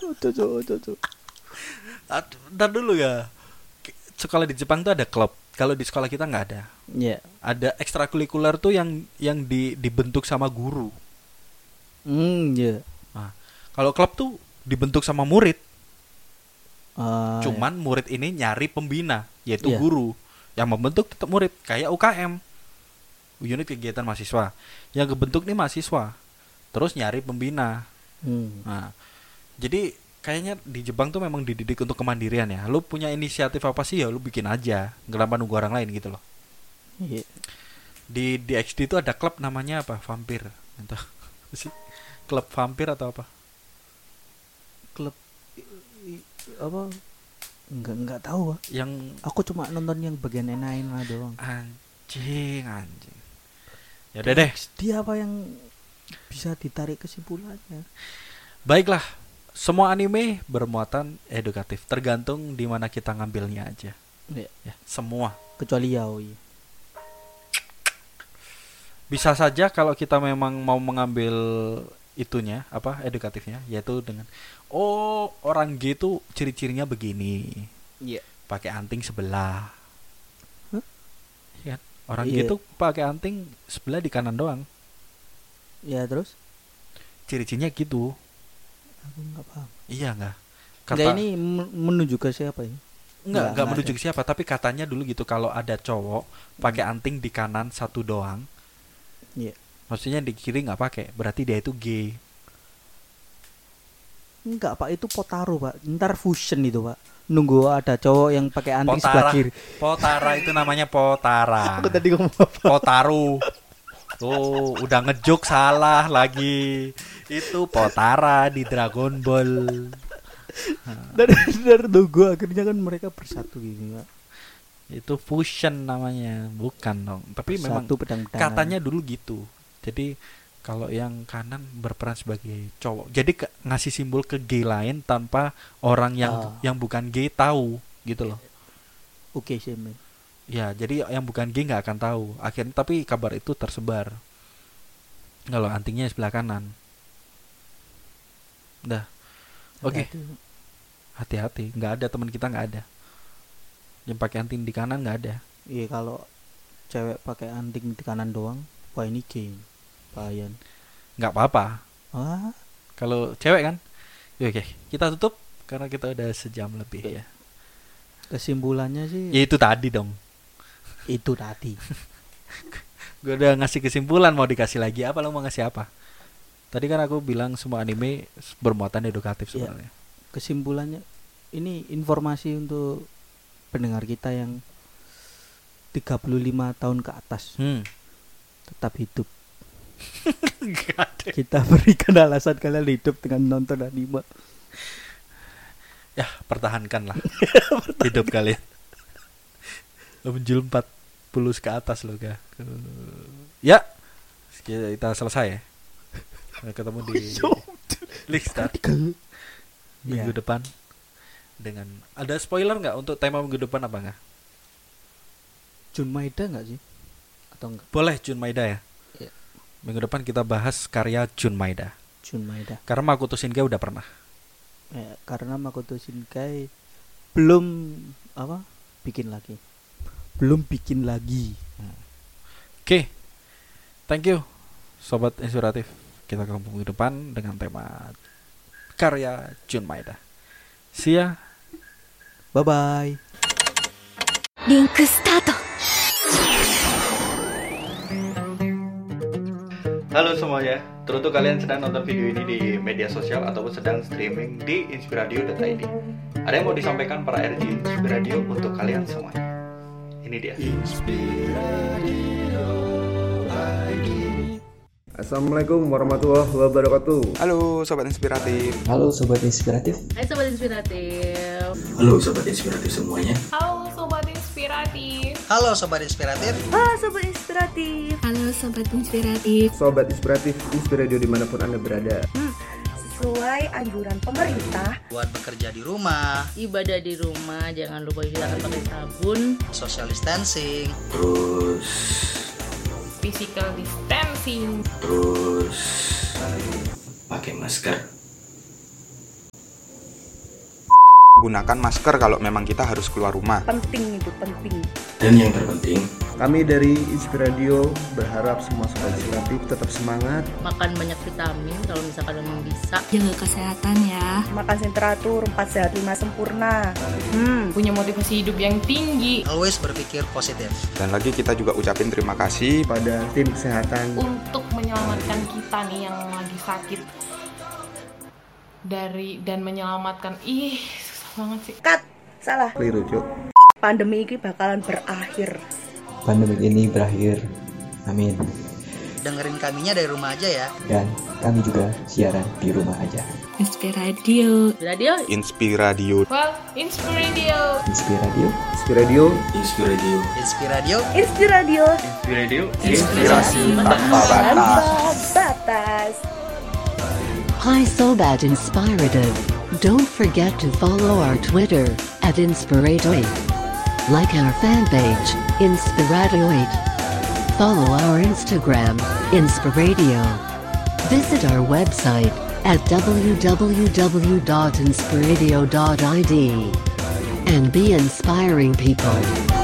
Cocok. Ntar dulu ya. Sekolah di Jepang tuh ada klub. Kalau di sekolah kita nggak ada. Iya. Ada ekstrakurikuler tuh yang dibentuk sama guru. Iya. Nah, kalau klub tuh dibentuk sama murid. Cuman Iya. murid ini nyari pembina, yaitu Iya. guru. Yang membentuk tetap murid, kayak UKM. Unit kegiatan mahasiswa. Yang kebentuk nih mahasiswa. Terus nyari pembina. Nah, jadi kayaknya di Jepang tuh memang dididik untuk kemandirian ya. Lu punya inisiatif apa sih ya lu bikin aja. Kenapa nunggu orang lain gitu loh. Iya. Di XD itu ada klub namanya apa? Vampir. Entah sih. Klub vampir atau apa? Klub apa? Enggak tahu, Pak. Yang Aku cuma nonton yang bagian enain lah doang. anjing. Ya udah deh. Dia apa yang bisa ditarik kesimpulannya? Baiklah. Semua anime bermuatan edukatif, tergantung di mana kita ngambilnya aja. Iya. Ya, semua. Kecuali yaoi. Bisa saja kalau kita memang mau mengambil itunya, apa edukatifnya, yaitu dengan orang G itu ciri-cirinya begini. Iya. Pakai anting sebelah. Hah? Ya, orang Iya. G itu pakai anting sebelah di kanan doang. Ya terus? Ciri-cirinya gitu. Aku nggak paham. Iya enggak? Enggak, ini menuju ke siapa ini? Enggak menuju ada. ke siapa, tapi katanya dulu gitu kalau ada cowok pakai anting di kanan satu doang. Iya. Maksudnya di kiri nggak pakai, berarti dia itu gay. Enggak, Pak, itu Potaro, Pak. Ntar fusion itu, Pak. Nunggu ada cowok yang pakai anting sebelah kiri. Potara itu namanya potara. Aku tadi ngomong apa? Potaru. Tuh, udah ngejuk salah lagi. Itu Potara di Dragon Ball. Dari nunggu akhirnya kan mereka bersatu gitu, Pak. Itu fusion namanya, bukan dong. Tapi memang Satu pedang-pedangan. katanya dulu gitu. Jadi kalau yang kanan berperan sebagai cowok. Jadi ngasih simbol ke gay lain tanpa orang yang bukan gay tahu gitu loh. Oke sih, men. Ya, jadi yang bukan gay nggak akan tahu. Akhirnya tapi kabar itu tersebar. Kalau antingnya sebelah kanan. Dah. Oke. Hati-hati. Nggak ada teman kita nggak ada. Yang pakai anting di kanan nggak ada. Iya, kalau cewek pakai anting di kanan doang, wah ini gay. Bahaya. Nggak apa-apa. Ah, Kalau cewek kan. Oke, kita tutup karena kita udah sejam lebih ya. kesimpulannya sih Ya itu tadi dong. itu tadi. Gue udah ngasih kesimpulan, mau dikasih lagi apa, lo mau ngasih apa? Tadi kan aku bilang semua anime bermuatan edukatif sebenarnya. Kesimpulannya ini informasi untuk pendengar kita yang 35 tahun ke atas tetap hidup. Kita berikan alasan kalian hidup dengan nonton anime. Ya, pertahankanlah hidup kalian. Lo menjual 40 ke atas lo ga. Ya, kita selesai ya. Ketemu di Likstar minggu depan dengan ada spoiler nggak untuk tema minggu depan apa nggak? Jun Maeda nggak sih? Atau enggak? Boleh Jun Maeda ya. Iya. Minggu depan kita bahas karya Jun Maeda. Jun Maeda. Karena Makoto Shinkai udah pernah. Karena Makoto Shinkai belum bikin lagi. Oke. Thank you sobat inspiratif. Kita ketemu minggu depan dengan tema karya Jun Maeda. See ya. Bye bye. Link start. Halo semuanya, tentu kalian sedang nonton video ini di media sosial ataupun sedang streaming di inspiradio.id. Ada yang mau disampaikan para RJ Inspiradio untuk kalian semuanya? Ini dia. Assalamualaikum warahmatullahi wabarakatuh. Halo Sobat Inspiratif. Halo Sobat Inspiratif. Hai Sobat Inspiratif. Halo Sobat Inspiratif semuanya. Halo Sobat Inspiratif. Halo Sobat Inspiratif. Halo Sobat Inspiratif. Halo Sobat Inspiratif. Sobat Inspiratif, Inspiradio dimanapun Anda berada. Sesuai anjuran pemerintah, Buat bekerja di rumah, Ibadah di rumah, jangan lupa silakan pakai sabun, social distancing, Terus physical distancing. Terus pakai masker. gunakan masker kalau memang kita harus keluar rumah. Penting itu, penting. Dan yang terpenting, Kami dari Inspiradio berharap semua sobat inspiratif tetap semangat. Makan banyak vitamin kalau misalkan memang bisa. Jaga kesehatan ya. Makan yang teratur, 4 sehat 5 sempurna. Punya motivasi hidup yang tinggi. Always berpikir positif. Dan lagi kita juga ucapin terima kasih Pada tim kesehatan Untuk menyelamatkan kita nih yang lagi sakit. Dan menyelamatkan. Susah banget sih. Cut, salah. keliru cuk. Pandemi ini bakalan berakhir. pandemi ini berakhir. Amin. Dengerin kaminya dari rumah aja ya. Dan kami juga siaran di rumah aja. Inspiradio. Radio. Inspiradio. Well, Inspiradio. Inspiradio. Inspiradio Inspiradio. Inspiradio. Inspiradio. Inspirasi tanpa batas. Batas. Hi Sobat Inspirative. Don't forget to follow our Twitter @Inspiradio8. Like our fan page, Inspiradio8. Follow our Instagram, Inspiradio. Visit our website at www.inspiradio.id. And be inspiring people.